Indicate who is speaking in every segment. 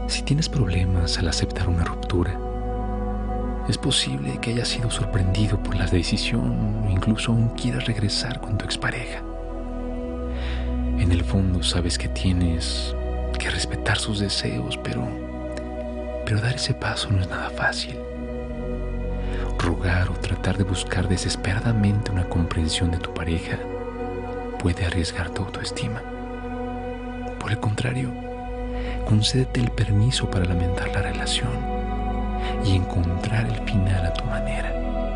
Speaker 1: Si tienes problemas al aceptar una ruptura, es posible que hayas sido sorprendido por la decisión o incluso aún quieras regresar con tu expareja. En el fondo sabes que tienes que respetar sus deseos, pero dar ese paso no es nada fácil. Rogar o tratar de buscar desesperadamente una comprensión de tu pareja puede arriesgar tu autoestima. Por el contrario, concédete el permiso para lamentar la relación y encontrar el final a tu manera.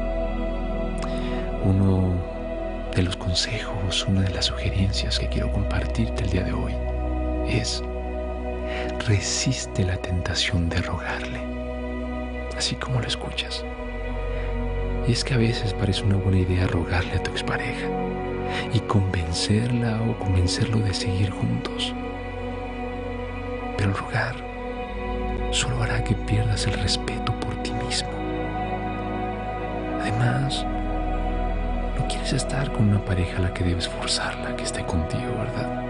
Speaker 1: Uno de los consejos, una de las sugerencias que quiero compartirte el día de hoy es: resiste la tentación de rogarle, así como lo escuchas. Y es que a veces parece una buena idea rogarle a tu expareja y convencerla o convencerlo de seguir juntos. Pero el rogar solo hará que pierdas el respeto por ti mismo. Además, no quieres estar con una pareja a la que debes forzarla a que esté contigo, ¿verdad?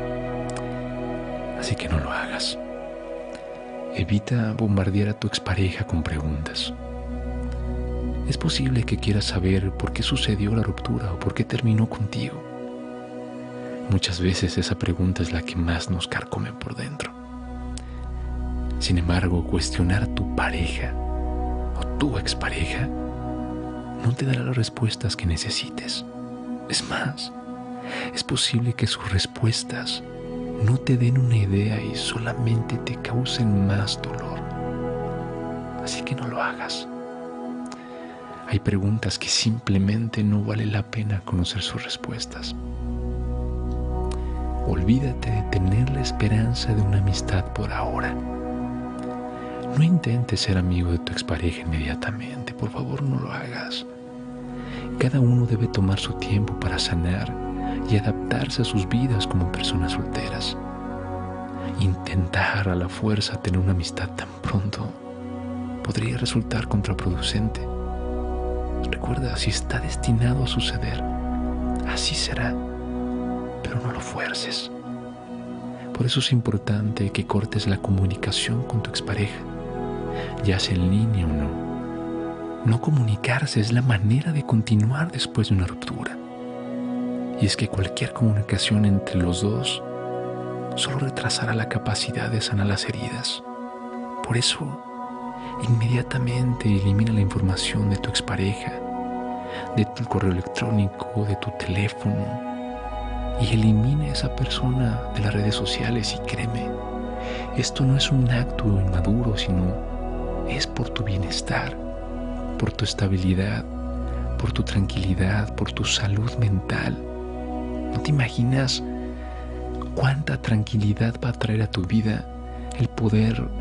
Speaker 1: Así que no lo hagas. Evita bombardear a tu expareja con preguntas. Es posible que quieras saber por qué sucedió la ruptura o por qué terminó contigo. Muchas veces esa pregunta es la que más nos carcome por dentro. Sin embargo, cuestionar a tu pareja o tu expareja no te dará las respuestas que necesites. Es más, es posible que sus respuestas no te den una idea y solamente te causen más dolor. Así que no lo hagas. Hay preguntas que simplemente no vale la pena conocer sus respuestas. Olvídate de tener la esperanza de una amistad por ahora. No intentes ser amigo de tu expareja inmediatamente, por favor no lo hagas. Cada uno debe tomar su tiempo para sanar y adaptarse a sus vidas como personas solteras. Intentar a la fuerza tener una amistad tan pronto podría resultar contraproducente. Recuerda, si está destinado a suceder, así será, pero no lo fuerces. Por eso es importante que cortes la comunicación con tu expareja, ya sea en línea o no. No comunicarse es la manera de continuar después de una ruptura. Y es que cualquier comunicación entre los dos solo retrasará la capacidad de sanar las heridas. Por eso, inmediatamente elimina la información de tu expareja, de tu correo electrónico, de tu teléfono, y elimina a esa persona de las redes sociales. Y créeme, esto no es un acto inmaduro, sino es por tu bienestar, por tu estabilidad, por tu tranquilidad, por tu salud mental. No te imaginas cuánta tranquilidad va a traer a tu vida el poder